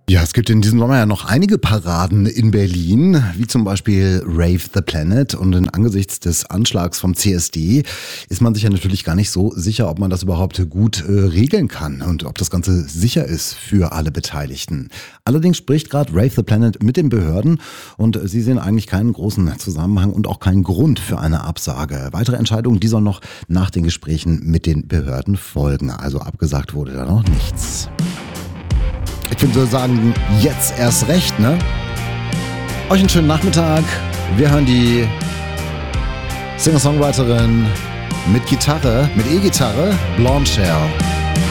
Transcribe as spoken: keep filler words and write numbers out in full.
Ja, es gibt in diesem Sommer ja noch einige Paraden in Berlin, wie zum Beispiel Rave the Planet. Und angesichts des Anschlags vom C S D ist man sich ja natürlich gar nicht so sicher, ob man das überhaupt gut äh, regeln kann und ob das Ganze sicher ist für alle Beteiligten. Allerdings spricht gerade Rave the Planet mit den Behörden und sie sehen eigentlich keinen großen Zusammenhang und auch keinen Grund für eine Absage. Weitere Entscheidungen, die sollen noch nach den Gesprächen mit den Behörden folgen. Also abgesagt wurde da noch nichts. Ich würde so sagen, jetzt erst recht, ne? Euch einen schönen Nachmittag. Wir hören die Singer-Songwriterin mit Gitarre, mit E-Gitarre, Blonde Shell.